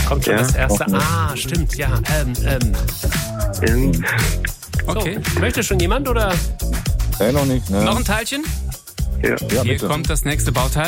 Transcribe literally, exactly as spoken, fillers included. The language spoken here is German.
Kommt schon Ja, das erste. noch nicht. Ah, stimmt, ja. Ähm, ähm. In, Okay. So, möchte schon jemand oder? Nee, noch nicht. Ne? Noch ein Teilchen? ja. Ja, Hier bitte. kommt das nächste Bauteil.